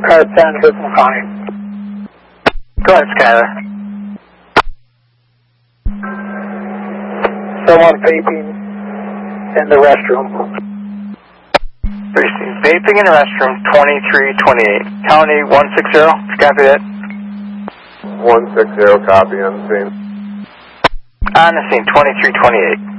Car 10, here from Connie. Go ahead, Skyler. Someone vaping in the restroom. Vaping in the restroom, 2328. County 160, copy that. 160, copy on the scene. On the scene, 2328.